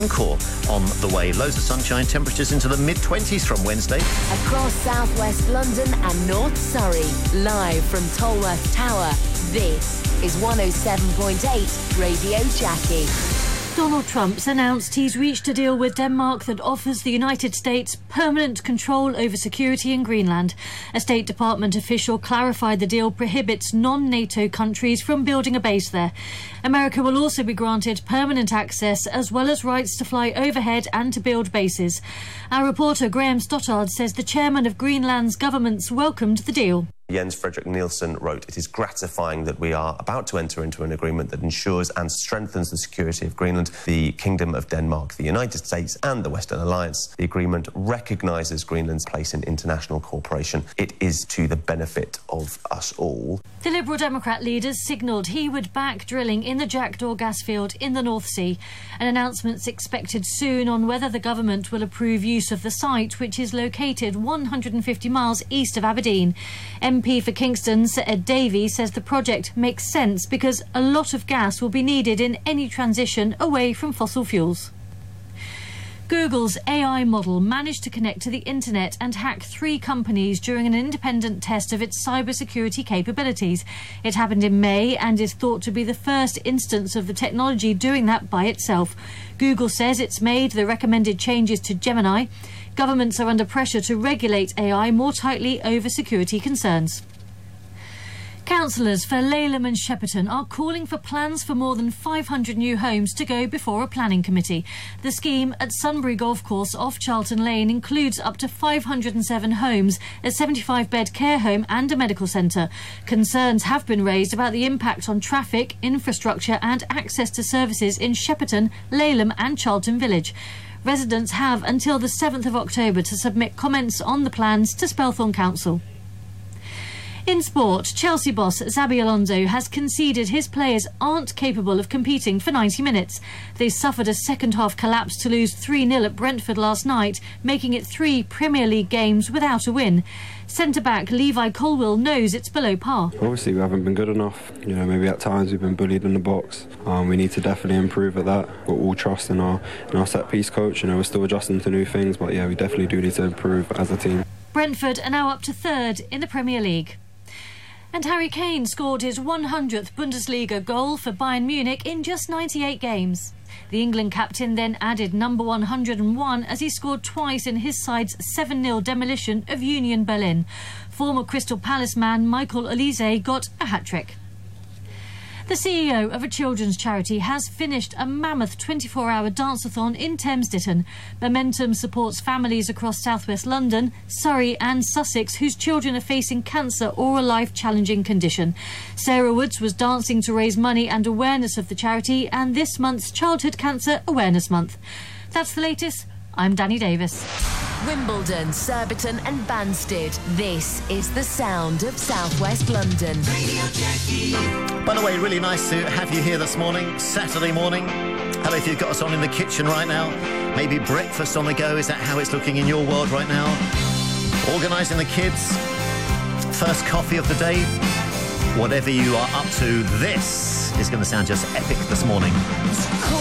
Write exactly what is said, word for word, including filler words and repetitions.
Core on the way. Loads of sunshine, temperatures into the mid twenties from Wednesday. Across southwest London and North Surrey, live from Tolworth Tower, this is one oh seven point eight Radio Jackie. Donald Trump's announced he's reached a deal with Denmark that offers the United States permanent control over security in Greenland. A State Department official clarified the deal prohibits non-NATO countries from building a base there. America will also be granted permanent access as well as rights to fly overhead and to build bases. Our reporter Graham Stottard says the chairman of Greenland's governments welcomed the deal. Jens Fredrik Nielsen wrote, "It is gratifying that we are about to enter into an agreement that ensures and strengthens the security of Greenland, the Kingdom of Denmark, the United States and the Western Alliance. The agreement recognises Greenland's place in international cooperation. It is to the benefit of us all." The Liberal Democrat leader signalled he would back drilling in the Jackdaw gas field in the North Sea. An announcement's expected soon on whether the government will approve use of the site, which is located one hundred fifty miles east of Aberdeen. M P for Kingston, Sir Ed Davey, says the project makes sense because a lot of gas will be needed in any transition away from fossil fuels. Google's A I model managed to connect to the internet and hack three companies during an independent test of its cybersecurity capabilities. It happened in May and is thought to be the first instance of the technology doing that by itself. Google says it's made the recommended changes to Gemini. Governments are under pressure to regulate A I more tightly over security concerns. Councillors for Laleham and Shepperton are calling for plans for more than five hundred new homes to go before a planning committee. The scheme at Sunbury Golf Course off Charlton Lane includes up to five hundred and seven homes, a seventy-five bed care home and a medical centre. Concerns have been raised about the impact on traffic, infrastructure and access to services in Shepperton, Laleham and Charlton Village. Residents have until the seventh of October to submit comments on the plans to Spelthorne Council. In sport, Chelsea boss Xabi Alonso has conceded his players aren't capable of competing for ninety minutes. They suffered a second-half collapse to lose three nil at Brentford last night, making it three Premier League games without a win. Centre-back Levi Colwill knows it's below par. Obviously we haven't been good enough. You know, maybe at times we've been bullied in the box. Um, we need to definitely improve at that. We're all trust in our, in our set-piece coach. You know, we're still adjusting to new things, but yeah, we definitely do need to improve as a team. Brentford are now up to third in the Premier League. And Harry Kane scored his one hundredth Bundesliga goal for Bayern Munich in just ninety-eight games. The England captain then added number one hundred and one as he scored twice in his side's seven nil demolition of Union Berlin. Former Crystal Palace man Michael Olise got a hat-trick. The C E O of a children's charity has finished a mammoth twenty-four hour dance-a-thon in Thames Ditton. Momentum supports families across southwest London, Surrey and Sussex whose children are facing cancer or a life-challenging condition. Sarah Woods was dancing to raise money and awareness of the charity and this month's Childhood Cancer Awareness Month. That's the latest. I'm Danny Davis. Wimbledon, Surbiton and Banstead. This is the sound of southwest London. Radio Jackie. By the way, really nice to have you here this morning, Saturday morning. Hello, if you've got us on in the kitchen right now. Maybe breakfast on the go. Is that how it's looking in your world right now? Organising the kids. First coffee of the day. Whatever you are up to, this is going to sound just epic this morning.